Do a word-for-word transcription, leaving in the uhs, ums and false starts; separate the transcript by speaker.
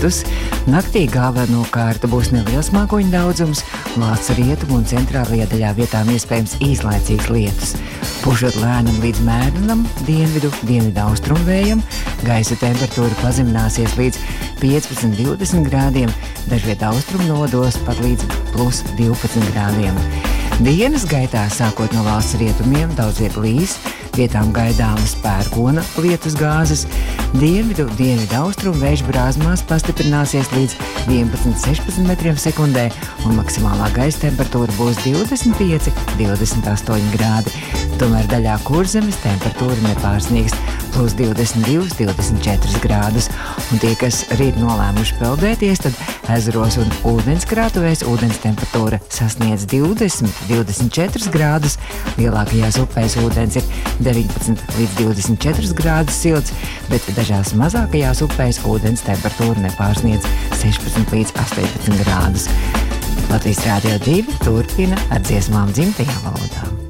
Speaker 1: lietus. Naktī galvenokārt būs neliels mākoņu daudzums, valsts rietumu un centrālajā daļā vietām iespējams īslaicīgs lietus. Pušot lēnam līdz mērenam, dienvidu, dienvidu austrumu vējam, gaisa temperatūra pazemināsies līdz piecpadsmit līdz divdesmit grādiem, dažviet austrumu nodos pat līdz plus divpadsmit grādiem. Dienas gaitā, sākot no valsts rietumiem, daudz viet līs, vietām gaidāmas pērkona lietus gāzes. Dienvidu, dienvidu austrumu vējš brāzmās pastiprināsies līdz vienpadsmit līdz sešpadsmit metriem sekundē, un maksimālā gaisa temperatūra būs divdesmit pieci līdz divdesmit astoņi grādi. Tomēr daļā Kurzemes temperatūra nepārsniegs plus divdesmit divi līdz divdesmit četri grādus. Un tie, kas rīt nolēmuši peldēties, tad ezeros un ūdenskrātuvēs ūdens temperatūra sasniedz divdesmit līdz divdesmit četri grādus. Lielākajās upēs ūdens ir deviņpadsmit līdz divdesmit četri grādus silts, bet dažās mazākajās upēs ūdens temperatūra nepārsniedz sešpadsmit līdz astoņpadsmit grādus. Latvijas Rādio divi turpina ar dziesmām dzimtajā valodā.